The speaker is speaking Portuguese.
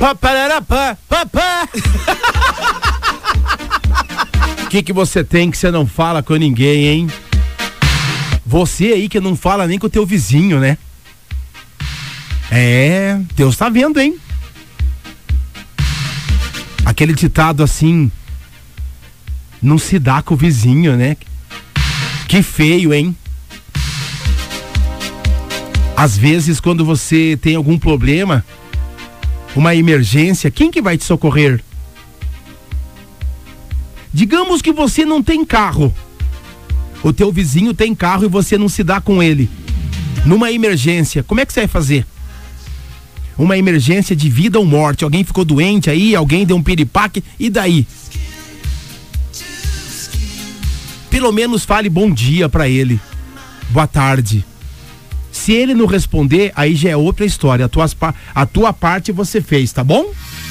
Papararapá, papá. O que você tem que você não fala com ninguém, hein? Você aí que não fala nem com o teu vizinho, né? Deus tá vendo, hein? Aquele ditado assim, não se dá com o vizinho, né? Que feio, hein? Às vezes, quando você tem algum problema, uma emergência, quem que vai te socorrer? Digamos que você não tem carro. O teu vizinho tem carro e você não se dá com ele. Numa emergência, como é que você vai fazer? Uma emergência de vida ou morte. Alguém ficou doente aí, alguém deu um piripaque, e daí? Pelo menos fale bom dia pra ele. Boa tarde. Se ele não responder, aí já é outra história. A tua parte você fez, tá bom?